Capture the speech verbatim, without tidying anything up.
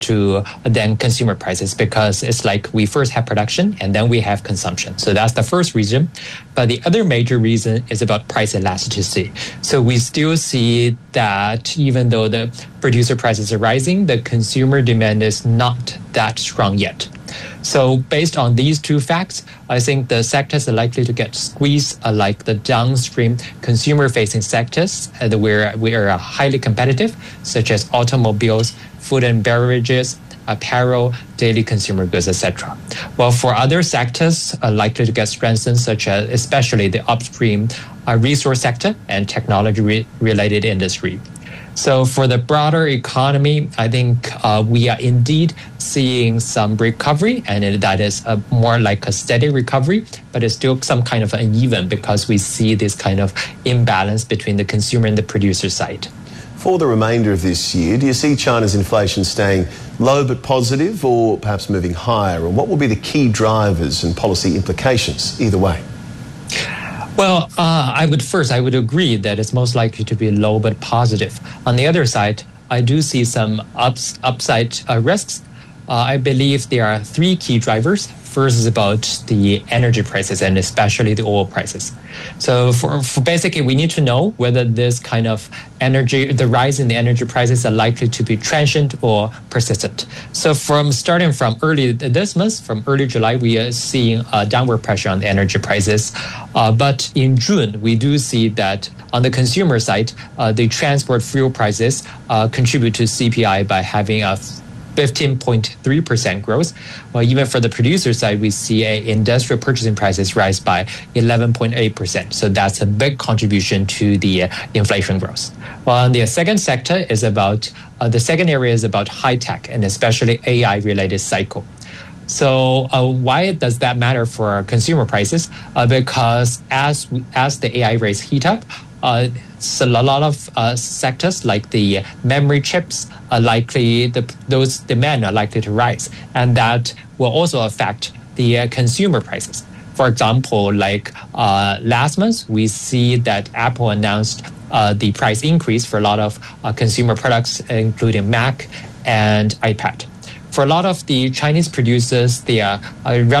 to then consumer prices, because it's like we first have production and then we have consumption. So that's the first reason. But the other major reason is about price elasticity. So we still see that even though the producer prices are rising, the consumer demand is not that strong yet. So based on these two facts, I think the sectors are likely to get squeezed, uh, like the downstream consumer-facing sectors, uh, where we are highly competitive, such as automobiles, food and beverages, apparel, daily consumer goods, et cetera. While for other sectors are likely to get strengthened, such as especially the upstream uh, resource sector and technology-related industry. So for the broader economy, I think uh, we are indeed seeing some recovery, and it, that is a more like a steady recovery, but it's still some kind of uneven because we see this kind of imbalance between the consumer and the producer side. For the remainder of this year, do you see China's inflation staying low but positive, or perhaps moving higher? And what will be the key drivers and policy implications either way? Well, uh, I would first, I would agree that it's most likely to be low but positive. On the other side, I do see some ups, upside uh, risks. Uh, I believe there are three key drivers. First is about the energy prices, and especially the oil prices. So for, for basically, we need to know whether this kind of energy, the rise in the energy prices are likely to be transient or persistent. So from starting from early this month, from early July, we are seeing a downward pressure on the energy prices. Uh, but in June, we do see that on the consumer side, uh, the transport fuel prices uh, contribute to C P I by having a fifteen point three percent growth. Well, even for the producer side, we see a industrial purchasing prices rise by eleven point eight percent. So that's a big contribution to the uh, inflation growth. Well, the second sector is about, uh, the second area is about high tech and especially A I related cycle. So uh, why does that matter for consumer prices? Uh, because as as the A I rates heat up, uh, so a lot of uh, sectors like the memory chips are likely, the, those demand are likely to rise, and that will also affect the uh, consumer prices. For example, like uh, last month, we see that Apple announced uh, the price increase for a lot of uh, consumer products, including Mac and iPad. For a lot of the Chinese producers, they are uh,